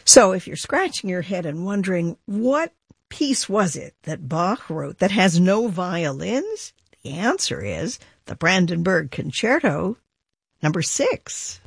So if you're scratching your head and wondering what piece was it that Bach wrote that has no violins, the answer is the Brandenburg Concerto, number 6.